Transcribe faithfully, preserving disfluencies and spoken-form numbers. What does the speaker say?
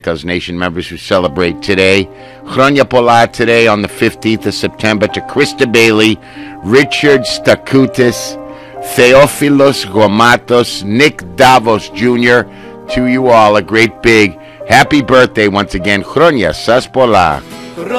Those Nation members who celebrate today. Chronia Pola today on the fifteenth of September to Krista Bailey, Richard Stakutis, Theofilos Gomatos, Nick Davos Junior To you all, a great big happy birthday once again. Chronia Sas Pola.